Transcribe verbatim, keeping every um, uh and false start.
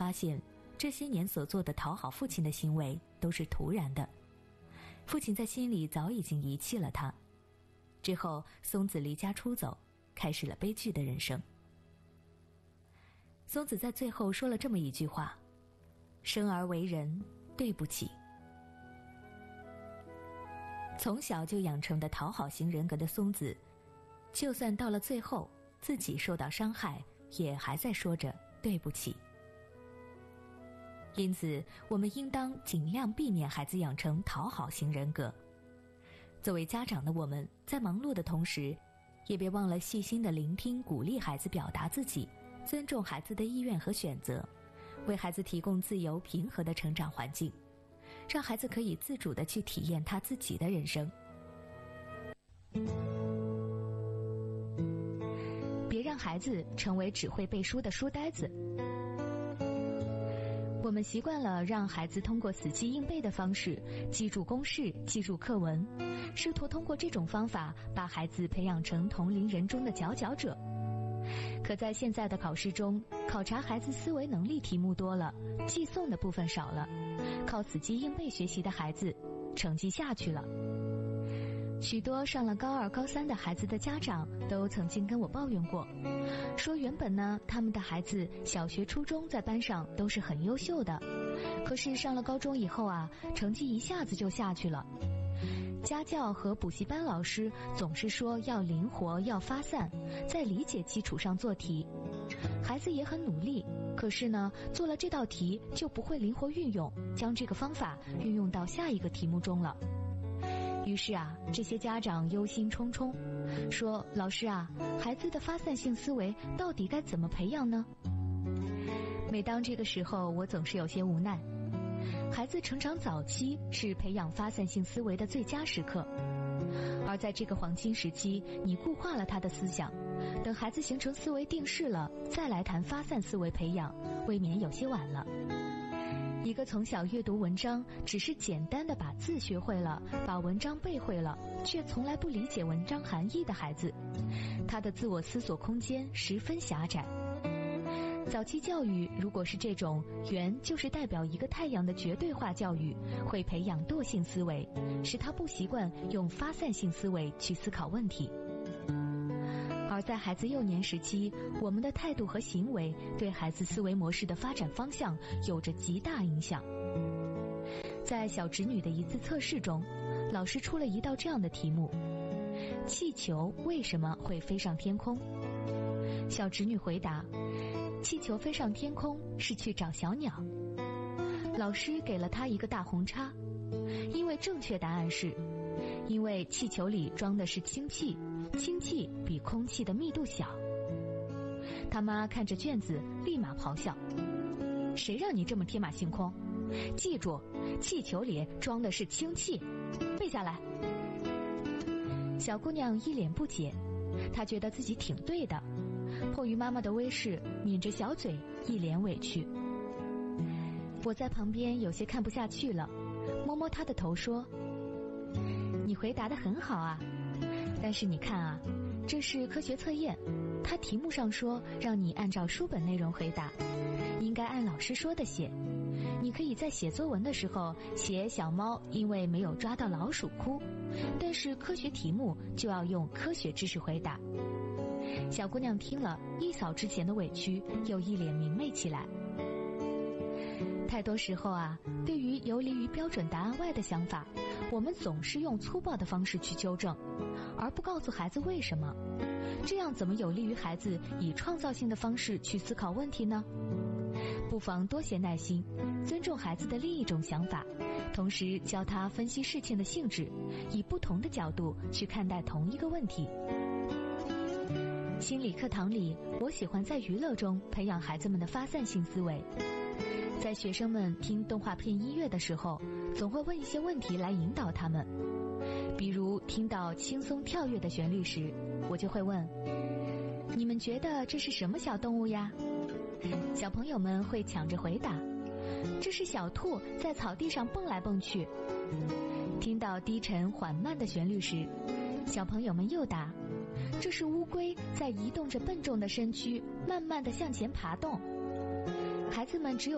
发现，这些年所做的讨好父亲的行为都是徒然的。父亲在心里早已经遗弃了他。之后，松子离家出走，开始了悲剧的人生。松子在最后说了这么一句话：生而为人，对不起。从小就养成的讨好型人格的松子，就算到了最后自己受到伤害，也还在说着对不起。因此，我们应当尽量避免孩子养成讨好型人格。作为家长的我们，在忙碌的同时，也别忘了细心地聆听、鼓励孩子表达自己，尊重孩子的意愿和选择，为孩子提供自由平和的成长环境，让孩子可以自主地去体验他自己的人生。别让孩子成为只会背书的书呆子。我们习惯了让孩子通过死记硬背的方式记住公式、记住课文，试图通过这种方法把孩子培养成同龄人中的佼佼者。可在现在的考试中，考察孩子思维能力题目多了，记诵的部分少了，靠死记硬背学习的孩子成绩下去了。许多上了高二、高三的孩子的家长都曾经跟我抱怨过，说原本呢，他们的孩子小学、初中在班上都是很优秀的，可是上了高中以后啊，成绩一下子就下去了。家教和补习班老师总是说要灵活、要发散，在理解基础上做题。孩子也很努力，可是呢，做了这道题就不会灵活运用，将这个方法运用到下一个题目中了。于是啊，这些家长忧心忡忡，说老师啊，孩子的发散性思维到底该怎么培养呢？每当这个时候，我总是有些无奈。孩子成长早期是培养发散性思维的最佳时刻，而在这个黄金时期，你固化了他的思想，等孩子形成思维定势了，再来谈发散思维培养，未免有些晚了。一个从小阅读文章，只是简单的把字学会了，把文章背会了，却从来不理解文章含义的孩子，他的自我思索空间十分狭窄。早期教育如果是这种圆就是代表一个太阳的绝对化教育，会培养惰性思维，使他不习惯用发散性思维去思考问题。而在孩子幼年时期，我们的态度和行为对孩子思维模式的发展方向有着极大影响。在小侄女的一次测试中，老师出了一道这样的题目：气球为什么会飞上天空？小侄女回答：气球飞上天空是去找小鸟。老师给了她一个大红叉，因为正确答案是因为气球里装的是氢气，氢气比空气的密度小。他妈看着卷子立马咆哮：谁让你这么天马行空？记住，气球里装的是氢气，背下来。小姑娘一脸不解，她觉得自己挺对的，迫于妈妈的威势，抿着小嘴，一脸委屈。我在旁边有些看不下去了，摸摸她的头说：你回答得很好啊，但是你看啊，这是科学测验，它题目上说让你按照书本内容回答，应该按老师说的写。你可以在写作文的时候写小猫因为没有抓到老鼠哭，但是科学题目就要用科学知识回答。小姑娘听了，一扫之前的委屈，又一脸明媚起来。太多时候啊，对于游离于标准答案外的想法，我们总是用粗暴的方式去纠正，而不告诉孩子为什么。这样怎么有利于孩子以创造性的方式去思考问题呢？不妨多些耐心，尊重孩子的另一种想法，同时教他分析事情的性质，以不同的角度去看待同一个问题。心理课堂里，我喜欢在娱乐中培养孩子们的发散性思维。在学生们听动画片音乐的时候，总会问一些问题来引导他们。比如听到轻松跳跃的旋律时，我就会问：你们觉得这是什么小动物呀？小朋友们会抢着回答：这是小兔在草地上蹦来蹦去。听到低沉缓慢的旋律时，小朋友们又答：这是乌龟在移动着笨重的身躯慢慢地向前爬动。孩子们只有